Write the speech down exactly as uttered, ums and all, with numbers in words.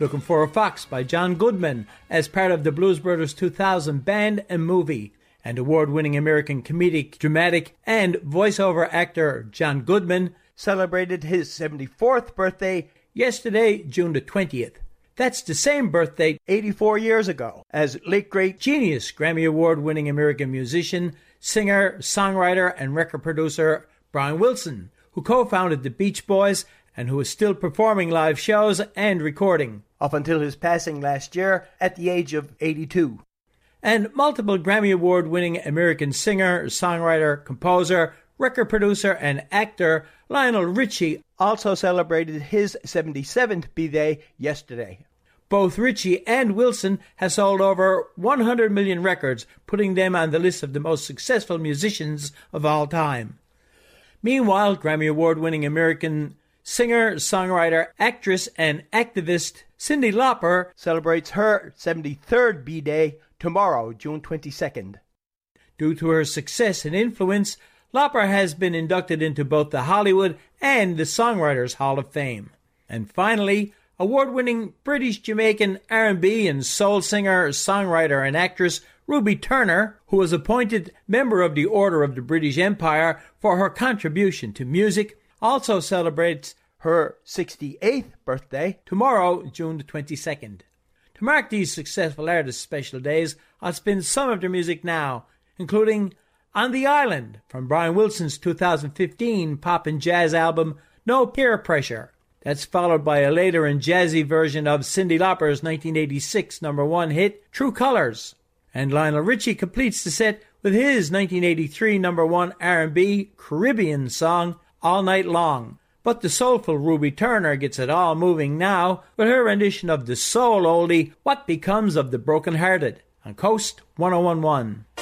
Looking for a Fox by John Goodman as part of the Blues Brothers two thousand band and movie. And award-winning American comedic, dramatic, and voiceover actor John Goodman celebrated his seventy-fourth birthday yesterday, June the twentieth. That's the same birthday eighty-four years ago as late great genius Grammy Award-winning American musician, singer, songwriter, and record producer Brian Wilson, who co-founded the Beach Boys and who is still performing live shows and recording, up until his passing last year at the age of eighty-two. And multiple Grammy Award-winning American singer, songwriter, composer, record producer, and actor Lionel Richie also celebrated his seventy-seventh birthday yesterday. Both Richie and Wilson have sold over one hundred million records, putting them on the list of the most successful musicians of all time. Meanwhile, Grammy Award-winning American singer, songwriter, actress, and activist Cyndi Lauper celebrates her seventy-third birthday tomorrow, June twenty-second. Due to her success and influence, Lauper has been inducted into both the Hollywood and the Songwriters Hall of Fame. And finally, award-winning British-Jamaican R and B and soul singer, songwriter, and actress Ruby Turner, who was appointed member of the Order of the British Empire for her contribution to music, also celebrates her sixty-eighth birthday tomorrow, June the twenty-second. To mark these successful artists' special days, I'll spin some of their music now, including On the Island from Brian Wilson's two thousand fifteen pop and jazz album No Peer Pressure. That's followed by a later and jazzy version of Cyndi Lauper's nineteen eighty-six number one hit, True Colors. And Lionel Richie completes the set with his nineteen eighty-three number one R and B Caribbean song, All Night Long. But the soulful Ruby Turner gets it all moving now with her rendition of the soul oldie, What Becomes of the Broken Hearted, on Coast one oh one point one.